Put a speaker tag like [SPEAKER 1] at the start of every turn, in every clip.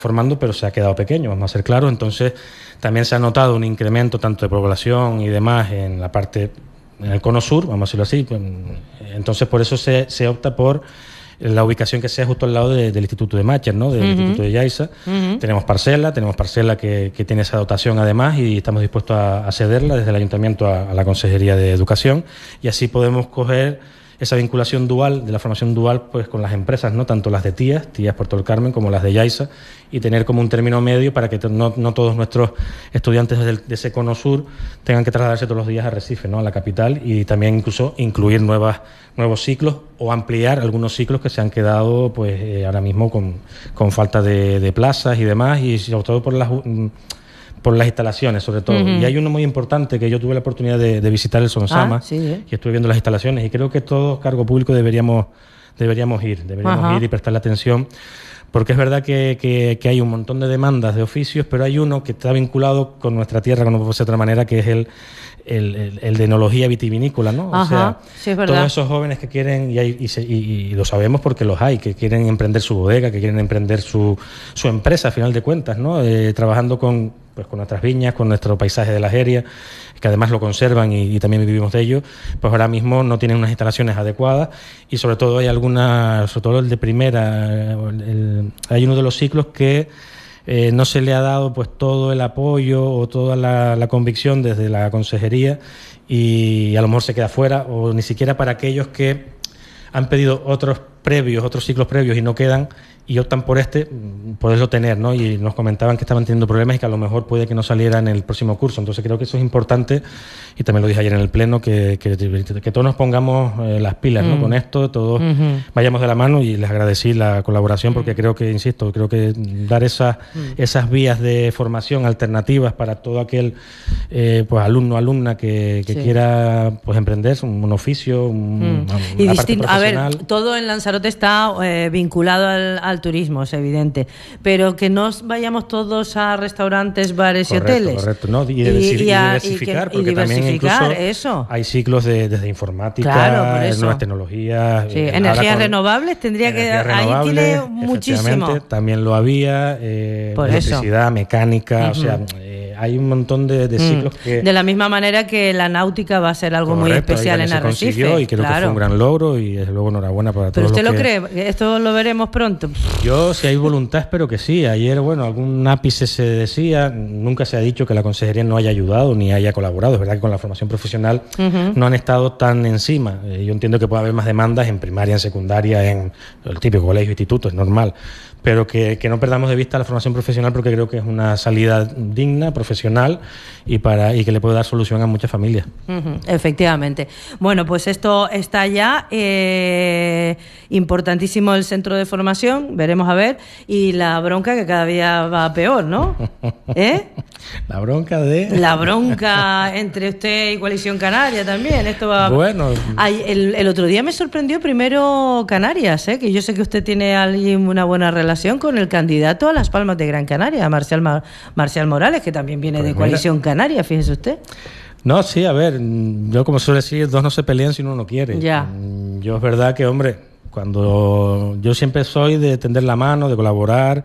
[SPEAKER 1] formando, pero se ha quedado pequeño, vamos a ser claros. Entonces también se ha notado un incremento tanto de población y demás en la parte, en el cono sur, vamos a decirlo así. Entonces por eso se opta por la ubicación que sea justo al lado del Instituto de Mácher, ¿no? Del Instituto de Yaiza. Tenemos parcela que tiene esa dotación además, y estamos dispuestos a cederla desde el Ayuntamiento a la Consejería de Educación, y así podemos coger esa vinculación dual, de la formación dual, pues con las empresas, ¿no? Tanto las de Tías Puerto del Carmen, como las de Yaiza, y tener como un término medio para que no todos nuestros estudiantes de ese cono sur tengan que trasladarse todos los días a Recife, ¿no? A la capital, y también incluso incluir nuevos ciclos o ampliar algunos ciclos que se han quedado pues ahora mismo con falta de plazas y demás, y sobre todo por las instalaciones, sobre todo. Y hay uno muy importante que yo tuve la oportunidad de visitar, el Sonsama, y estuve viendo las instalaciones, y creo que todo cargo público deberíamos ir y prestarle atención, porque es verdad que hay un montón de demandas de oficios, pero hay uno que está vinculado con nuestra tierra, como no puede ser de otra manera, que es el de enología vitivinícola, ¿no? O sea,
[SPEAKER 2] sí, es verdad.
[SPEAKER 1] Todos esos jóvenes que quieren, y lo sabemos porque los hay, que quieren emprender su bodega, que quieren emprender su empresa, a final de cuentas, ¿no? Trabajando con nuestras viñas, con nuestro paisaje de la Jeria, que además lo conservan y también vivimos de ello. Pues ahora mismo no tienen unas instalaciones adecuadas, y sobre todo hay algunas, sobre todo el de primera, hay uno de los ciclos que no se le ha dado pues todo el apoyo o toda la convicción desde la consejería, y a lo mejor se queda fuera, o ni siquiera para aquellos que han pedido otros ciclos previos y no quedan, y optan por poderlo tener, ¿no? Y nos comentaban que estaban teniendo problemas y que a lo mejor puede que no saliera en el próximo curso. Entonces creo que eso es importante, y también lo dije ayer en el Pleno, que todos nos pongamos las pilas, ¿no? Con esto, todos vayamos de la mano, y les agradecí la colaboración, porque creo que dar esas vías de formación alternativas para todo aquel pues alumno o alumna que quiera pues emprender un oficio, una parte profesional.
[SPEAKER 2] A ver, todo en Lanzarote está vinculado al turismo, es evidente, pero que no vayamos todos a restaurantes, bares y hoteles.
[SPEAKER 1] Correcto, ¿no? Y diversificar, porque también incluso
[SPEAKER 2] eso.
[SPEAKER 1] Hay ciclos desde informática, nuevas tecnologías.
[SPEAKER 2] Energías renovables tendría que... Ahí tiene muchísimo.
[SPEAKER 1] También lo había, electricidad, mecánica, o sea... hay un montón de ciclos que...
[SPEAKER 2] De la misma manera que la náutica va a ser algo muy especial en Arrecife.
[SPEAKER 1] Y creo que fue un gran logro, y desde luego enhorabuena para todos.
[SPEAKER 2] ¿Pero usted lo cree? ¿Esto lo veremos pronto?
[SPEAKER 1] Yo, si hay voluntad, espero que sí. Ayer, algún ápice se decía, nunca se ha dicho que la consejería no haya ayudado ni haya colaborado. Es verdad que con la formación profesional no han estado tan encima. Yo entiendo que puede haber más demandas en primaria, en secundaria, en el típico colegio, instituto, es normal. Pero que no perdamos de vista la formación profesional, porque creo que es una salida digna, profesional, y que le puede dar solución a muchas familias.
[SPEAKER 2] Efectivamente. Bueno, pues esto está ya. Importantísimo el centro de formación, veremos a ver. Y la bronca, que cada día va peor, ¿no?
[SPEAKER 1] La bronca
[SPEAKER 2] entre usted y Coalición Canaria también. Esto va...
[SPEAKER 1] Bueno.
[SPEAKER 2] El otro día me sorprendió primero Canarias, que yo sé que usted tiene una buena relación con el candidato a Las Palmas de Gran Canaria, Marcial Morales, que también viene de Coalición Canaria, fíjese usted.
[SPEAKER 1] No, sí, a ver, yo como suelo decir, dos no se pelean si uno no quiere.
[SPEAKER 2] Ya.
[SPEAKER 1] Yo es verdad que, cuando yo siempre soy de tender la mano, de colaborar,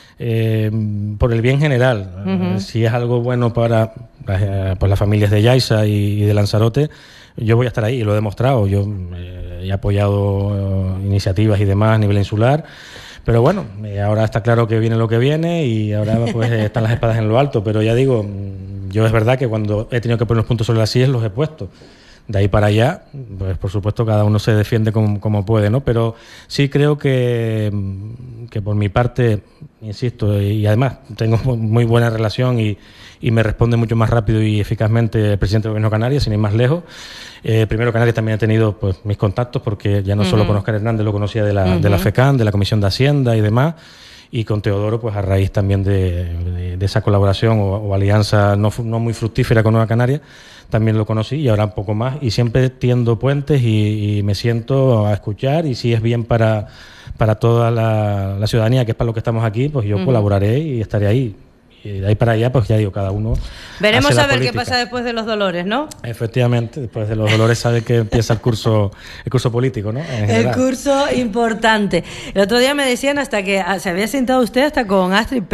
[SPEAKER 1] por el bien general. Si es algo bueno para las familias de Yaiza y de Lanzarote, yo voy a estar ahí, y lo he demostrado. Yo he apoyado iniciativas y demás a nivel insular. Pero ahora está claro que viene lo que viene, y ahora pues están las espadas en lo alto. Pero ya digo, yo es verdad que cuando he tenido que poner los puntos sobre las sillas los he puesto. De ahí para allá, pues por supuesto cada uno se defiende como puede, ¿no? Pero sí creo que por mi parte, insisto, y además tengo muy buena relación, y me responde mucho más rápido y eficazmente el presidente del Gobierno de Canarias, sin ir más lejos. Primero, Canarias también ha tenido pues mis contactos, porque ya no solo con Óscar Hernández, lo conocía de la FECAN, de la Comisión de Hacienda y demás, y con Teodoro, pues a raíz también de esa colaboración o alianza no muy fructífera con Nueva Canaria, también lo conocí, y ahora un poco más, y siempre tiendo puentes y me siento a escuchar, y si es bien para toda la ciudadanía, que es para lo que estamos aquí, pues yo colaboraré y estaré ahí. de ahí para allá, pues ya digo, cada uno.
[SPEAKER 2] Veremos a ver qué pasa después de los dolores, ¿no?
[SPEAKER 1] Efectivamente, después de los dolores sabe que empieza el curso político, ¿no?
[SPEAKER 2] El curso importante. El otro día me decían hasta que se había sentado usted hasta con Astrid